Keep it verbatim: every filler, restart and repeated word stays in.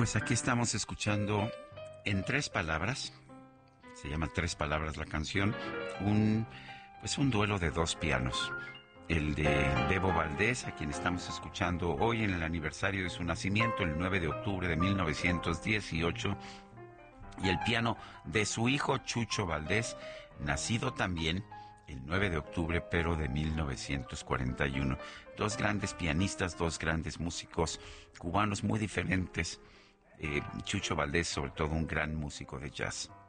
Pues aquí estamos escuchando en tres palabras, se llama Tres Palabras la canción, un, pues un duelo de dos pianos. El de Bebo Valdés, a quien estamos escuchando hoy en el aniversario de su nacimiento, el nueve de octubre de mil novecientos dieciocho, y el piano de su hijo Chucho Valdés, nacido también el nueve de octubre, pero de mil novecientos cuarenta y uno. Dos grandes pianistas, dos grandes músicos cubanos muy diferentes. Eh, Chucho Valdés, sobre todo, un gran músico de jazz.